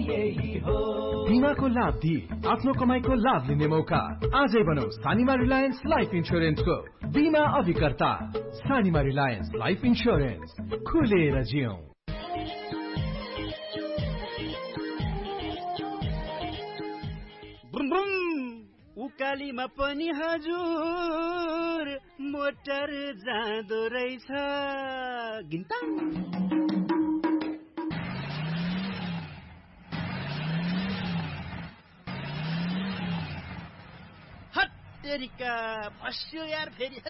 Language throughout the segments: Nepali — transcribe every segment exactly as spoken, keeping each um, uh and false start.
यही हो। बीमाको लाभ दिई आफ्नो कमाईको लाभ लिने मौका। आजै बनौ सानिमा रिलायन्स लाइफ इन्स्योरेन्सको बीमा अभिकर्ता। सानिमा रिलायन्स लाइफ इन्स्योरेन्स, खुलेर जियौं। ब्रुम ब्रुम उकालीमा पनि हजुर मोटर जाँदो रहेछ। गिन्ता हत्तेरिका फस्यो यार फेरि।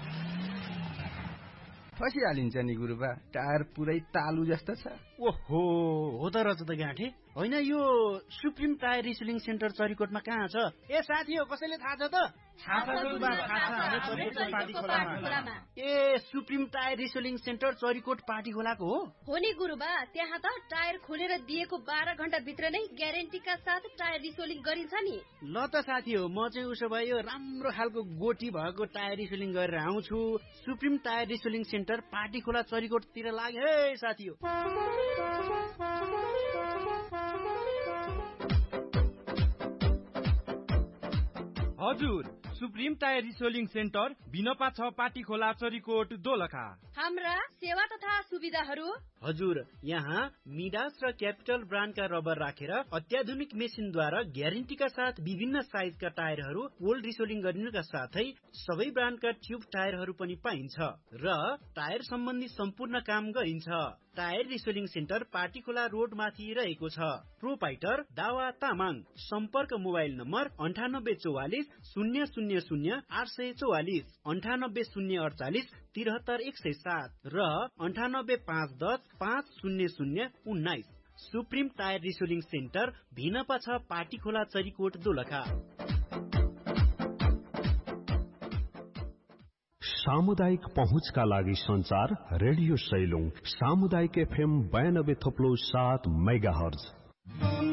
फसिहालिन्छ नि गुरुबा, टायर पुरै तालु जस्तो छ। ओहो हो त रहेछ त गाँठे। होइन यो सुप्रिम टायर रिसेलिङ सेन्टर चरिकोटमा कहाँ छ? ए साथी हो, कसैले थाहा छ त? ए supreme tyre रिसेलिङ centre Charikot party खोलाको हो? हो नि गुरुबा, त्यहाँ त टायर खोलेर दिएको बाह्र घण्टा भित्र नै ग्यारेन्टीका साथ टायर रिसेलिङ गरिन्छ नि। ल त साथी हो, म चाहिँ उसो भए यो राम्रो खालको गोटी भएको टायर रिसेलिङ गरेर आउँछु। सुप्रिम टायर रिसेलिङ सेन्टर पार्टी खोला चरिकोटतिर लाग्यो है साथी हो। हजुर, सुप्रिम टायर रिसेलिङ सेन्टर बिनपा छ पाटी खोला चरिकोट दोलखा। हाम्रा सेवा तथा सुविधाहरू हजुर, यहाँ मिडास र क्यापिटल ब्रान्डका रबर राखेर अत्याधुनिक मेसिनद्वारा ग्यारेन्टीका साथ विभिन्न साइजका टायरहरू ओल्ड रिसेलिङ गरिनुका साथै सबै ब्रान्डका ट्युब टायरहरू पनि पाइन्छ र टायर सम्बन्धी सम्पूर्ण काम गरिन्छ। टायर रिसेलिङ सेन्टर पार्टीखोला रोड माथि रहेको छ। प्रोपाइटर दावा तामाङ। सम्पर्क मोबाइल नम्बर अन्ठानब्बे चौवालिस शून्य शून्य शून्य आठ सय चौवालिस, अन्ठानब्बे शून्य अडचालिस तिहत्तर एक सय सात र अन्ठानब्बे पाँच दस पाँच शून्य शून्य उन्नाइस। सुप्रिम टायर रिसेलिङ सेन्टर भिनपा छ पार्टीखोला चरिकोट दोलखा। सामुदायिक पहुँचका लागि संचार रेडियो सैलुङ सामुदायिक एफएम बयानब्बे थप्लो सात मेगा हर्ज।